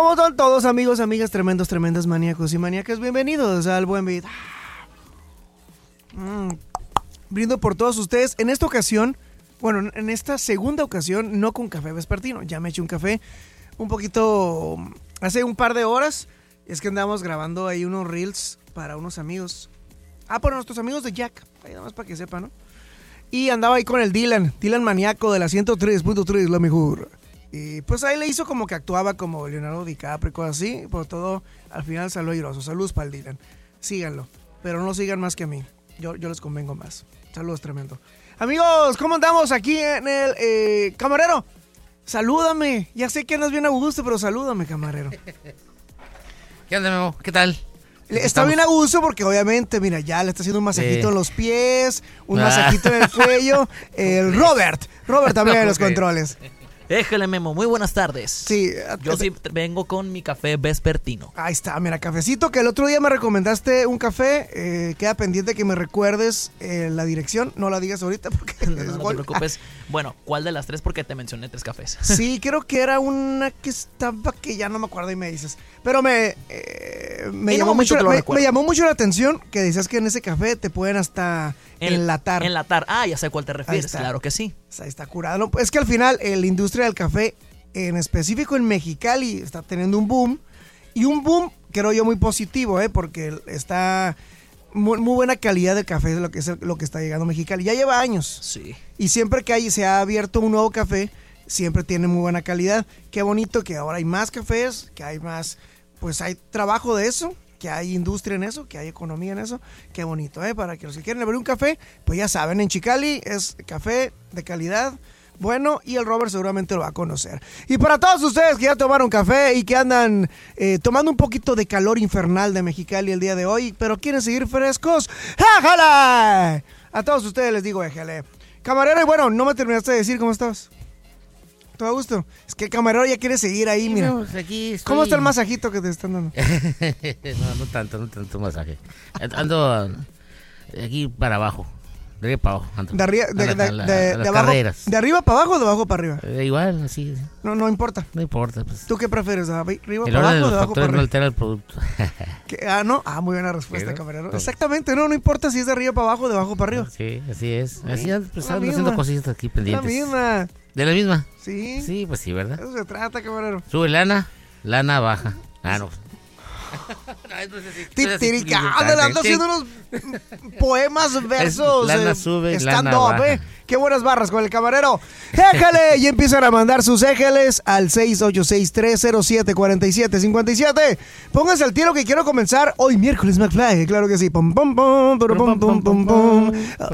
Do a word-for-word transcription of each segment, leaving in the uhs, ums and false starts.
¿Cómo están todos, amigos, amigas, tremendos, tremendas maníacos y maníacas? Bienvenidos al Buen Beat. Mm. Brindo por todos ustedes. En esta ocasión, bueno, en esta segunda ocasión, no con café vespertino. Ya me eché un café un poquito hace un par de horas. Es que andamos grabando ahí unos reels para unos amigos. Ah, para nuestros amigos de Jack. Ahí nada más para que sepan, ¿no? Y andaba ahí con el Dylan, Dylan maníaco de la ciento tres punto tres, la mejor. Y pues ahí le hizo como que actuaba como Leonardo DiCaprio y cosas así. Por todo, al final salió airoso. Saludos para el Dylan. Síganlo, pero no lo sigan más que a mí. Yo, yo les convengo más. Saludos, tremendo. Amigos, ¿cómo andamos aquí en el eh, camarero? Salúdame. Ya sé que andas bien a gusto, pero salúdame, camarero. ¿Qué onda, Memo? ¿Qué tal? Está estamos? Bien a gusto porque obviamente, mira, ya le está haciendo un masajito eh. en los pies, un ah. masajito en el cuello. El Robert, Robert también en los okay. controles. Déjale, Memo, muy buenas tardes. Sí. Yo sí vengo con mi café vespertino. Ahí está, mira, cafecito, que el otro día me recomendaste un café. Eh, queda pendiente que me recuerdes eh, la dirección. No la digas ahorita porque no, no, no te preocupes. Bueno, ¿cuál de las tres? Porque te mencioné tres cafés. Sí, creo que era una que estaba que ya no me acuerdo y me dices. Pero me, eh, me, llamó, mucho, me, me llamó mucho la atención que decías que en ese café te pueden hasta en, enlatar. Enlatar. Ah, ya sé a cuál te refieres. Claro que sí. O sea, está curado. No, es que al final eh, la industria del café, en específico en Mexicali, está teniendo un boom. Y un boom, creo yo, muy positivo, ¿eh? Porque está muy, muy buena calidad del café, es lo que, es lo que está llegando a Mexicali. Ya lleva años. Sí. Y siempre que hay, se ha abierto un nuevo café, siempre tiene muy buena calidad. Qué bonito que ahora hay más cafés, que hay más, pues hay trabajo de eso, que hay industria en eso, que hay economía en eso. Qué bonito, ¿eh? Para que los que quieren abrir un café, pues ya saben, en Chicali es café de calidad, bueno, y el Robert seguramente lo va a conocer. Y para todos ustedes que ya tomaron café y que andan eh, tomando un poquito de calor infernal de Mexicali el día de hoy, pero quieren seguir frescos, ¡éjale! A todos ustedes les digo, éjale. Camarero, y bueno, no me terminaste de decir cómo estás. ¿Todo a gusto? Es que el camarero ya quiere seguir ahí, mira. No, pues aquí estoy... ¿Cómo está el masajito que te están dando? no, no tanto, no tanto masaje. Ando aquí para abajo. De arriba para abajo. Ando. De, arriba, de, a la, de, a la, de, a de, las abajo, carreras. ¿De arriba para abajo o de abajo para arriba? Eh, igual, así. No, no importa. No importa. Pues. ¿Tú qué prefieres? ¿De arriba el para abajo orden de o los de abajo para arriba? No altera el producto. Ah, no. Ah, muy buena respuesta, ¿no? camarero. Exactamente, no, no importa si es de arriba para abajo o de abajo para arriba. Sí, así es. Así pues, estamos misma. haciendo cositas aquí pendientes. La misma. ¿De la misma? Sí. Sí, pues sí, ¿verdad? Eso se trata, camarero. Sube lana, lana baja. Ah, no. Titiricada, ando haciendo unos poemas, versos. Lana sube, eh, lana stand-up, baja. ¿eh? Qué buenas barras con el camarero. ¡Éjale! Y empiezan a mandar sus éjeles al seis ocho seis tres cero siete cuatro siete cinco siete. Pónganse al tiro que quiero comenzar hoy miércoles McFly. Claro que sí. Pum, pum, pum, pum, pum, pum, pum.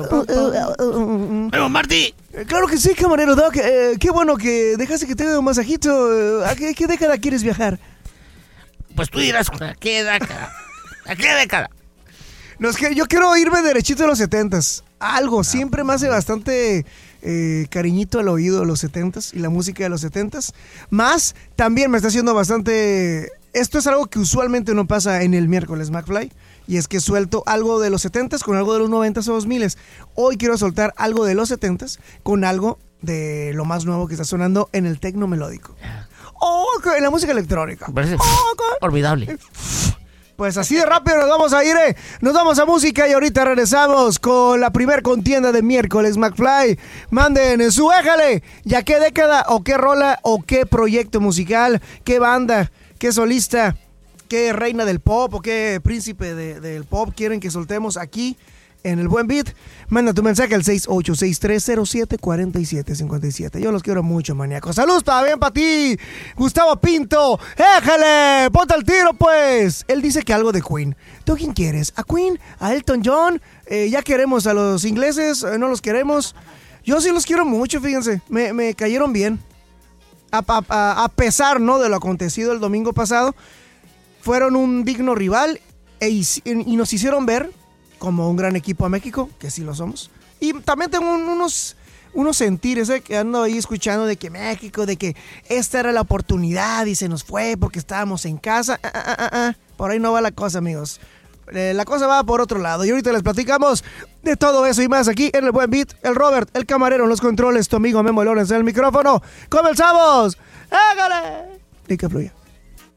¡Pero Marty! Claro que sí, camarero Doc. Eh, qué bueno que dejaste que te dé un masajito. ¿A qué, qué década quieres viajar? Pues tú dirás, ¿a qué década? ¿A qué década? No, es que yo quiero irme derechito a los setentas. Algo, siempre me hace bastante eh, cariñito al oído los setentas y la música de los setentas. Más, también me está haciendo bastante... Esto es algo que usualmente no pasa en el miércoles McFly. Y es que suelto algo de los setentas con algo de los noventas o dos miles. Hoy quiero soltar algo de los setentas con algo de lo más nuevo que está sonando en el tecno melódico. Oh, en la música electrónica. Parece oh, formidable. Pues así de rápido nos vamos a ir, eh. Nos vamos a música y ahorita regresamos con la primer contienda de miércoles McFly. Manden su éjale. ¿Ya qué década o qué rola o qué proyecto musical, qué banda, qué solista, qué reina del pop o qué príncipe de, del pop quieren que soltemos aquí en el Buen Beat? Manda tu mensaje al seis ocho seis tres cero siete cuatro siete cinco siete. Yo los quiero mucho, maníacos. ¡Saludos para bien para ti! Gustavo Pinto. ¡Éjale! ¡Ponte al tiro, pues! Él dice que algo de Queen. ¿Tú quién quieres? ¿A Queen? ¿A Elton John? Eh, ¿Ya queremos a los ingleses? ¿No los queremos? Yo sí los quiero mucho, fíjense. Me, me cayeron bien. A, a, a pesar, ¿no?, de lo acontecido el domingo pasado. Fueron un digno rival e, y nos hicieron ver como un gran equipo a México, que sí lo somos. Y también tengo un, unos, unos sentires, ¿eh? Que ando ahí escuchando de que México, de que esta era la oportunidad y se nos fue porque estábamos en casa. Ah, ah, ah, ah. Por ahí no va la cosa, amigos. Eh, la cosa va por otro lado. Y ahorita les platicamos de todo eso y más aquí en el Buen Beat. El Robert, el camarero en los controles, tu amigo Memo Lawrence en el micrófono. ¡Comenzamos! ¡Hágale! Y que fluya.